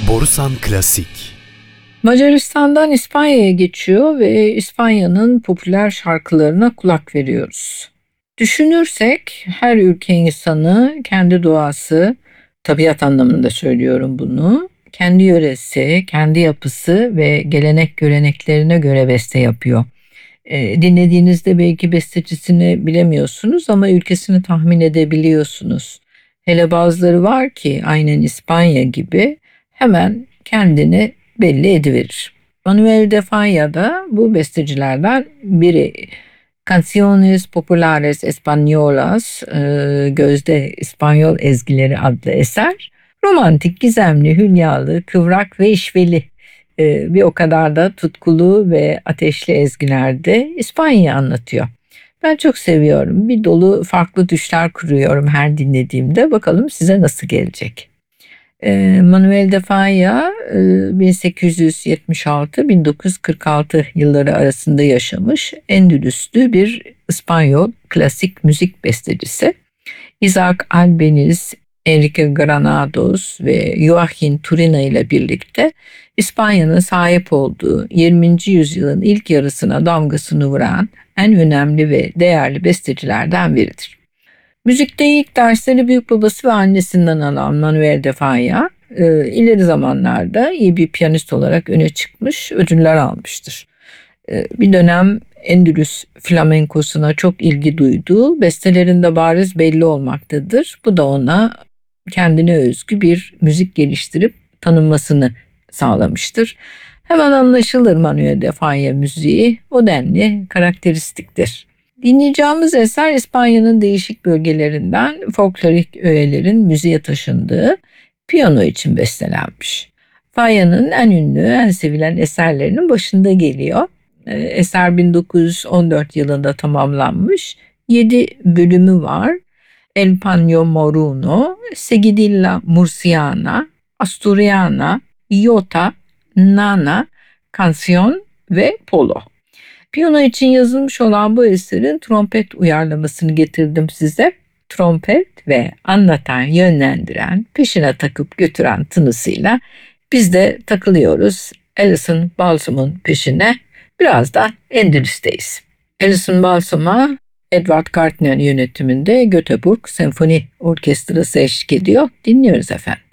Borusan Klasik. Macaristan'dan İspanya'ya geçiyor ve İspanya'nın popüler şarkılarına kulak veriyoruz. Düşünürsek her ülke insanı kendi doğası, tabiat anlamında söylüyorum bunu, kendi yöresi, kendi yapısı ve gelenek göreneklerine göre beste yapıyor. Dinlediğinizde belki bestecisini bilemiyorsunuz ama ülkesini tahmin edebiliyorsunuz. Hele bazıları var ki aynen İspanya gibi hemen kendini belli ediverir. Manuel de Falla da bu bestecilerden biri. Canciones Populares Españolas, Gözde İspanyol Ezgileri adlı eser. Romantik, gizemli, hülyalı, kıvrak ve işveli, bir o kadar da tutkulu ve ateşli ezgilerde İspanya'yı anlatıyor. Ben çok seviyorum. Bir dolu farklı düşler kuruyorum her dinlediğimde. Bakalım size nasıl gelecek. Manuel de Falla 1876-1946 yılları arasında yaşamış Endülüslü bir İspanyol klasik müzik bestecisi. Isaac Albeniz, Enrique Granados ve Joaquin Turina ile birlikte İspanya'nın sahip olduğu 20. yüzyılın ilk yarısına damgasını vuran en önemli ve değerli bestecilerden biridir. Müzikte ilk dersleri büyük babası ve annesinden alan Manuel de Falla, ileri zamanlarda iyi bir piyanist olarak öne çıkmış, ödüller almıştır. Bir dönem Endülüs flamenkosuna çok ilgi duyduğu, bestelerinde bariz belli olmaktadır. Bu da ona kendine özgü bir müzik geliştirip tanınmasını sağlamıştır. Hemen anlaşılır Manuel de Falla müziği, o denli karakteristiktir. Dinleyeceğimiz eser İspanya'nın değişik bölgelerinden folklorik öğelerin müziğe taşındığı piyano için bestelenmiş. Falla'nın en ünlü, en sevilen eserlerinin başında geliyor. Eser 1914 yılında tamamlanmış. 7 bölümü var. El Paño Moruno, Seguidilla Murciana, Asturiana, Iota, Nana, Canción ve Polo. Piyano için yazılmış olan bu eserin trompet uyarlamasını getirdim size. Trompet ve anlatan, yönlendiren, peşine takıp götüren tınısıyla biz de takılıyoruz Alison Balsom'un peşine. Biraz da Endülüs'teyiz. Alison Balsom'a Edward Gardner yönetiminde Göteborg Senfoni Orkestrası eşlik ediyor. Dinliyoruz efendim.